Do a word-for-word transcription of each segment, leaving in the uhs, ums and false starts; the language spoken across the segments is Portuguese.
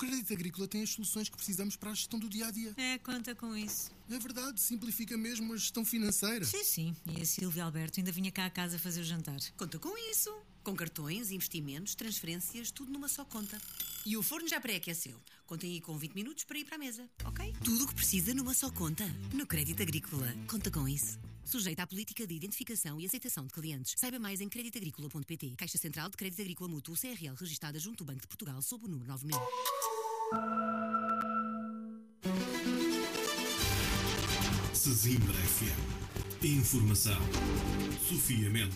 Crédito Agrícola tem as soluções que precisamos para a gestão do dia-a-dia. É, conta com isso. É verdade, simplifica mesmo a gestão financeira. Sim, sim. E a Silvia Alberto ainda vinha cá a casa fazer o jantar. Conta com isso. Com cartões, investimentos, transferências, tudo numa só conta. E o forno já pré-aqueceu. Contem aí com vinte minutos para ir para a mesa, ok? Tudo o que precisa numa só conta. No Crédito Agrícola. Conta com isso. Sujeita à política de identificação e aceitação de clientes. Saiba mais em crédito agrícola ponto pt. Caixa Central de Crédito Agrícola Mútuo C R L, registada junto ao Banco de Portugal, sob o número nove mil. Sesimbra F M. Informação. Sofia Mendes.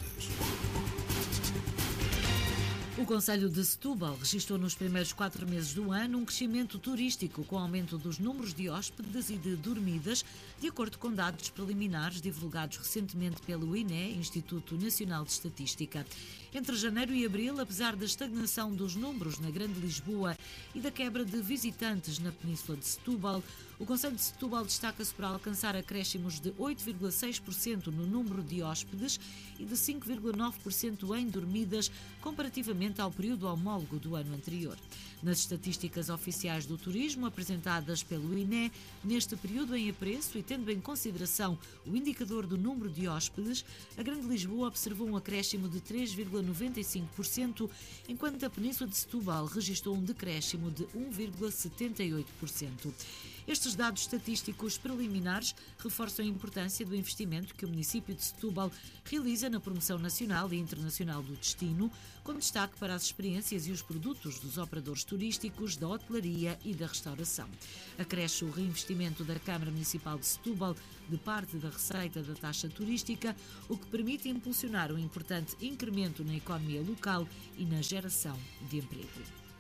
O Concelho de Setúbal registrou nos primeiros quatro meses do ano um crescimento turístico com aumento dos números de hóspedes e de dormidas, de acordo com dados preliminares divulgados recentemente pelo I N E, Instituto Nacional de Estatística. Entre janeiro e abril, apesar da estagnação dos números na Grande Lisboa e da quebra de visitantes na Península de Setúbal, o Concelho de Setúbal destaca-se por alcançar acréscimos de oito vírgula seis por cento no número de hóspedes e de cinco vírgula nove por cento em dormidas, comparativamente ao período homólogo do ano anterior. Nas estatísticas oficiais do turismo apresentadas pelo I N E, neste período em apreço e tendo em consideração o indicador do número de hóspedes, a Grande Lisboa observou um acréscimo de três vírgula noventa e cinco por cento, enquanto a Península de Setúbal registrou um decréscimo de um vírgula setenta e oito por cento. Estes dados estatísticos preliminares reforçam a importância do investimento que o município de Setúbal realiza na promoção nacional e internacional do destino, com destaque para as experiências e os produtos dos operadores turísticos, da hotelaria e da restauração. Acresce o reinvestimento da Câmara Municipal de Setúbal de parte da receita da taxa turística, o que permite impulsionar um importante incremento na economia local e na geração de emprego.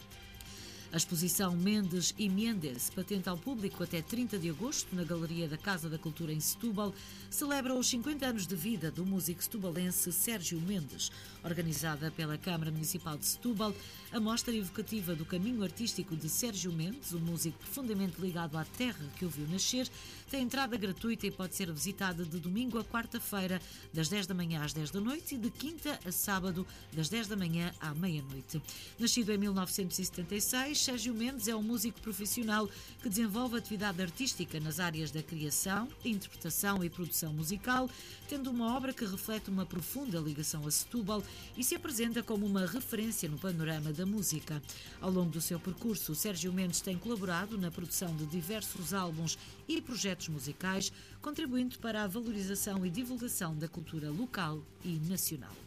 A exposição Mendes e Mendes, patente ao público até trinta de agosto, na Galeria da Casa da Cultura em Setúbal, celebra os cinquenta anos de vida do músico setubalense Sérgio Mendes. Organizada pela Câmara Municipal de Setúbal, a mostra evocativa do caminho artístico de Sérgio Mendes, um músico profundamente ligado à terra que o viu nascer, tem entrada gratuita e pode ser visitada de domingo a quarta-feira, das dez da manhã às dez da noite e de quinta a sábado, das dez da manhã à meia-noite. Nascido em mil novecentos e setenta e seis, Sérgio Mendes é um músico profissional que desenvolve atividade artística nas áreas da criação, interpretação e produção musical, tendo uma obra que reflete uma profunda ligação a Setúbal e se apresenta como uma referência no panorama da música. Ao longo do seu percurso, Sérgio Mendes tem colaborado na produção de diversos álbuns e projetos musicais, contribuindo para a valorização e divulgação da cultura local e nacional.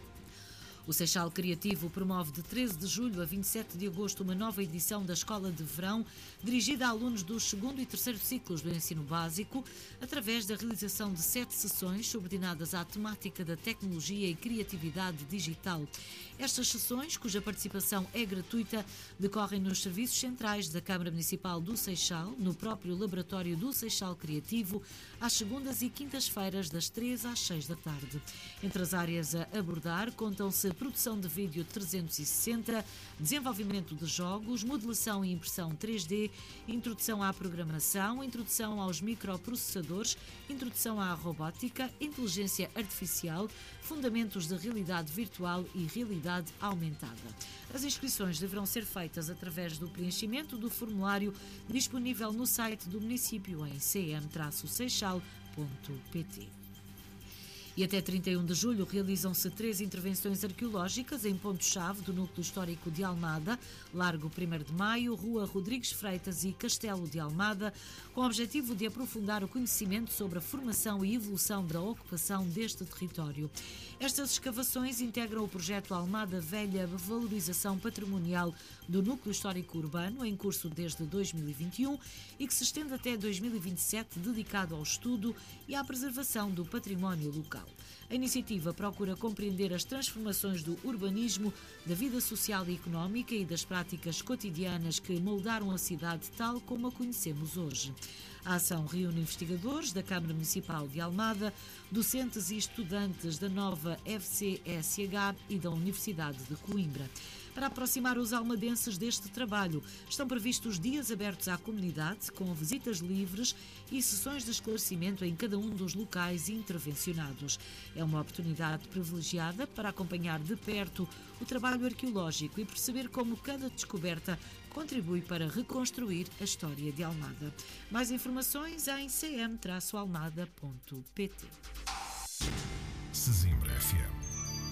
O Seixal Criativo promove de treze de julho a vinte e sete de agosto uma nova edição da Escola de Verão, dirigida a alunos dos segundo e terceiro ciclos do ensino básico, através da realização de sete sessões subordinadas à temática da tecnologia e criatividade digital. Estas sessões, cuja participação é gratuita, decorrem nos serviços centrais da Câmara Municipal do Seixal, no próprio laboratório do Seixal Criativo, às segundas e quintas-feiras, das três às seis da tarde. Entre as áreas a abordar, contam-se produção de vídeo trezentos e sessenta, desenvolvimento de jogos, modelação e impressão três D, introdução à programação, introdução aos microprocessadores, introdução à robótica, inteligência artificial, fundamentos de realidade virtual e realidade aumentada. As inscrições deverão ser feitas através do preenchimento do formulário disponível no site do município em c m seixal ponto p t. E até trinta e um de julho realizam-se três intervenções arqueológicas em pontos-chave do núcleo histórico de Almada, Largo primeiro de Maio, Rua Rodrigues Freitas e Castelo de Almada, com o objetivo de aprofundar o conhecimento sobre a formação e evolução da ocupação deste território. Estas escavações integram o projeto Almada Velha Valorização Patrimonial do Núcleo Histórico Urbano, em curso desde dois mil e vinte e um e que se estende até dois mil e vinte e sete, dedicado ao estudo e à preservação do património local. A iniciativa procura compreender as transformações do urbanismo, da vida social e económica e das práticas cotidianas que moldaram a cidade tal como a conhecemos hoje. A ação reúne investigadores da Câmara Municipal de Almada, docentes e estudantes da nova F C S H e da Universidade de Coimbra. Para aproximar os almadenses deste trabalho, estão previstos dias abertos à comunidade, com visitas livres e sessões de esclarecimento em cada um dos locais intervencionados. É uma oportunidade privilegiada para acompanhar de perto o trabalho arqueológico e perceber como cada descoberta contribui para reconstruir a história de Almada. Mais informações em c m traço almada ponto p t. Sesimbra F M.